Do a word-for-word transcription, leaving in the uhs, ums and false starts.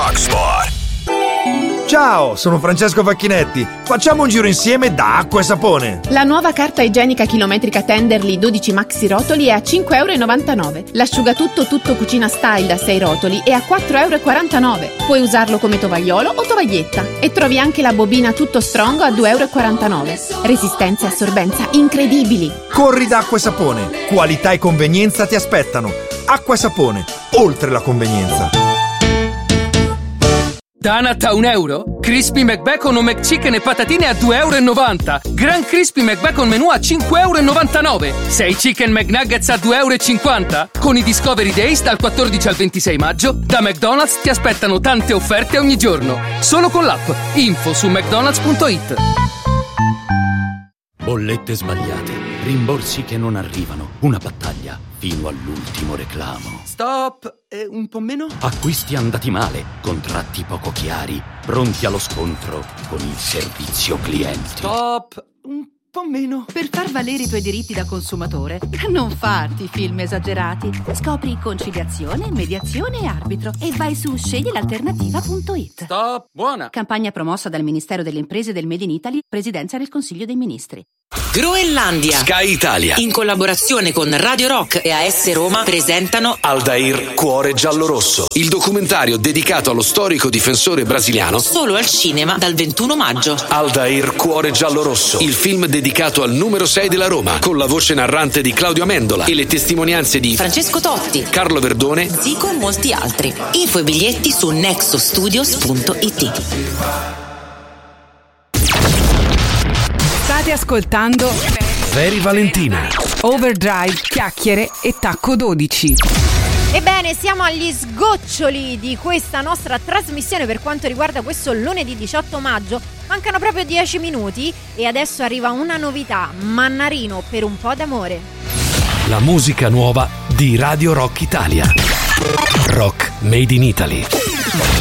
Rock Spot. Ciao, sono Francesco Facchinetti. Facciamo un giro insieme da Acqua e Sapone. La nuova carta igienica chilometrica Tenderly dodici maxi rotoli è a cinque euro e novantanove. L'asciugatutto tutto cucina style da sei rotoli è a quattro euro e quarantanove. Puoi usarlo come tovagliolo o tovaglietta. E trovi anche la bobina tutto strong a due euro e quarantanove. Resistenza e assorbenza incredibili. Corri da Acqua e Sapone. Qualità e convenienza ti aspettano. Acqua e Sapone, oltre la convenienza. Donut a un euro? Crispy McBacon o McChicken e patatine a due euro e novanta. Gran Crispy McBacon menù a cinque euro e novantanove. sei Chicken McNuggets a due euro e cinquanta. Con i Discovery Days dal quattordici al ventisei maggio, da McDonald's ti aspettano tante offerte ogni giorno. Solo con l'app. Info su mcdonalds punto it. Bollette sbagliate, rimborsi che non arrivano, una battaglia fino all'ultimo reclamo. Stop! E un po' meno? Acquisti andati male, contratti poco chiari, pronti allo scontro con il servizio clienti. Stop! Un po' meno. Per far valere i tuoi diritti da consumatore, non farti film esagerati. Scopri conciliazione, mediazione e arbitro e vai su scegli l'alternativa punto it. Stop! Buona! Campagna promossa dal Ministero delle Imprese e del Made in Italy, Presidenza del Consiglio dei Ministri. Groenlandia, Sky Italia, in collaborazione con Radio Rock e A S Roma, presentano Aldair Cuore Giallorosso, il documentario dedicato allo storico difensore brasiliano, solo al cinema dal ventuno maggio. Aldair Cuore Giallorosso, il film dedicato al numero sei della Roma, con la voce narrante di Claudio Amendola e le testimonianze di Francesco Totti, Carlo Verdone, Zico e molti altri. Info e biglietti su nexostudios punto it. State ascoltando Veri Valentina, Overdrive, chiacchiere e tacco dodici. Ebbene, siamo agli sgoccioli di questa nostra trasmissione per quanto riguarda questo lunedì diciotto maggio. Mancano proprio dieci minuti e adesso arriva una novità: Mannarino per un po' d'amore. la musica nuova di Radio Rock Italia. Rock Made in Italy.